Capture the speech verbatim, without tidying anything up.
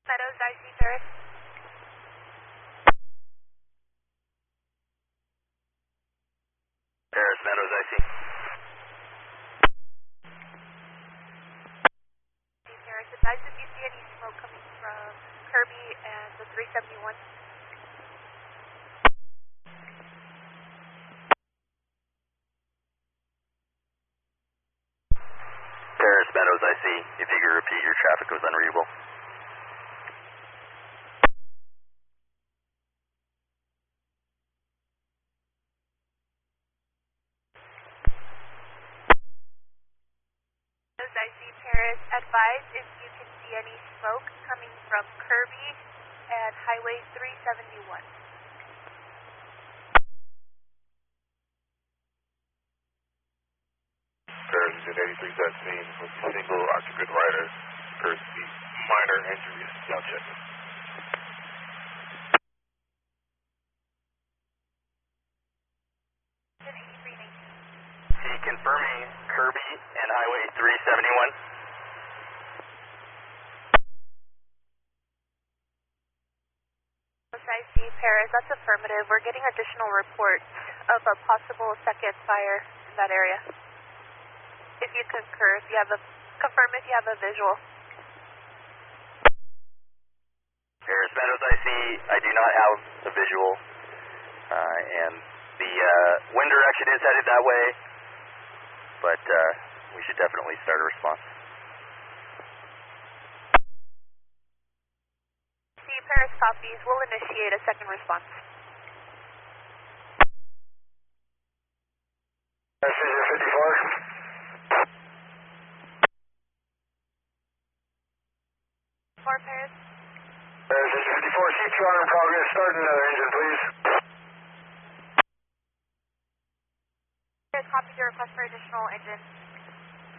Meadows, I C Paris. Paris, Meadows, I C. Paris, advise if you see any smoke coming from Kirby and the three seventy-one. Paris, Meadows, I C. If you could repeat, your traffic was unreadable. I C Paris, advise if you can see any smoke coming from Kirby and Highway three seventy-one. Paris is at eighty-three seventeen with a single occupant rider. Courtesy minor injuries. Y'all check it. See, confirming Kirby and Highway three seventy-one. I C Paris, that's affirmative. We're getting additional reports of a possible second fire in that area. If you concur, if you have a, confirm if you have a visual. Paris, Meadows, I C. I do not have a visual, uh, and the uh, wind direction is headed that way, but uh, we should definitely start a response. See, Paris copies. We'll initiate a second response. Passenger fifty-four. Four Paris. Passenger fifty-four, C two R in progress. Start another engine, please. Paris copies your request for additional engine.